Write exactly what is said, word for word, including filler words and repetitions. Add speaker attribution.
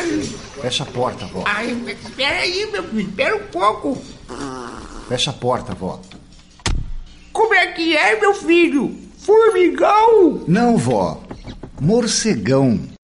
Speaker 1: Fecha a porta, vó.
Speaker 2: Ai, mas espera aí, meu filho, espera um pouco.
Speaker 1: Fecha a porta, vó.
Speaker 2: Como é que é, meu filho? Formigão?
Speaker 1: Não, vó. Morcegão.